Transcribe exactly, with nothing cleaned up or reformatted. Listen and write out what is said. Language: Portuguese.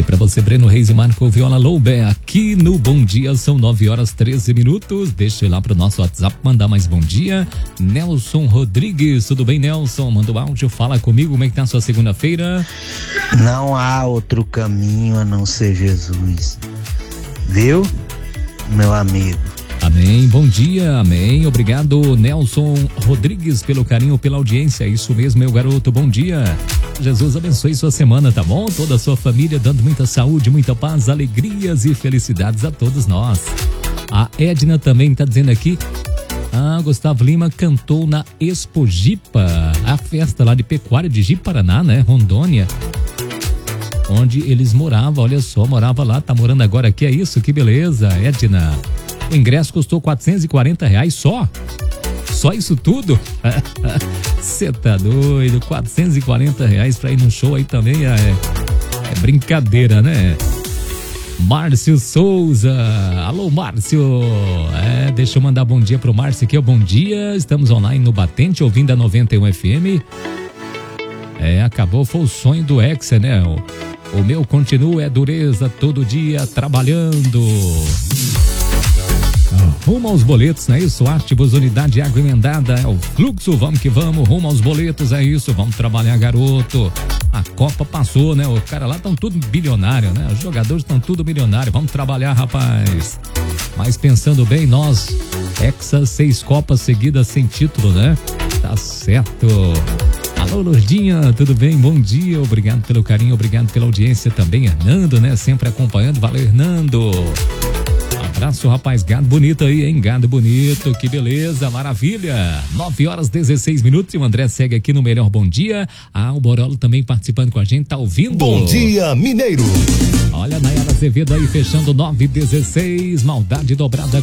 pra você, Breno Reis e Marco Viola Loubé, aqui no Bom Dia, são nove horas treze minutos. Deixa eu ir lá pro nosso WhatsApp mandar mais bom dia. Nelson Rodrigues, tudo bem, Nelson? Manda o áudio, fala comigo, como é que tá a sua segunda-feira? Não há outro caminho a não ser Jesus, viu, meu amigo? Amém, bom dia, amém, obrigado Nelson Rodrigues pelo carinho, pela audiência, isso mesmo, meu garoto, bom dia. Jesus abençoe sua semana, tá bom? Toda a sua família dando muita saúde, muita paz, alegrias e felicidades a todos nós. A Edna também tá dizendo aqui, ah, Gustavo Lima cantou na Expo Jipa, a festa lá de pecuária de Ji-Paraná, né, Rondônia, onde eles moravam, olha só, morava lá, tá morando agora aqui, é isso? Que beleza, Edna. O ingresso custou quatrocentos e quarenta reais só? Só isso tudo? Você tá doido? quatrocentos e quarenta reais pra ir num show aí também é, é brincadeira, né? Márcio Souza, alô Márcio, é, deixa eu mandar bom dia pro Márcio aqui, ó, bom dia, estamos online no Batente, ouvindo a noventa e um F M. É, acabou, foi o sonho do Hexa, né? O, o meu continua é dureza, todo dia trabalhando. Rumo aos boletos, não é isso? Ártibus, unidade água emendada, é o fluxo, vamos que vamos, rumo aos boletos, é isso, vamos trabalhar, garoto. A Copa passou, né? Os caras lá estão tudo bilionário, né? Os jogadores estão tudo milionário, vamos trabalhar, rapaz. Mas pensando bem, nós, Hexa, seis Copas seguidas sem título, né? Tá certo. Alô, Lourdinha, tudo bem? Bom dia, obrigado pelo carinho, obrigado pela audiência também, Hernando, né? Sempre acompanhando, valeu, Hernando. Abraço, rapaz, gado bonito aí, hein? Gado bonito, que beleza, maravilha. nove horas dezesseis minutos e o André segue aqui no Melhor Bom Dia. Ah, o Borolo também participando com a gente, tá ouvindo? Bom dia, Mineiro. Olha, Nayara Azevedo aí fechando nove e dezesseis, maldade dobrada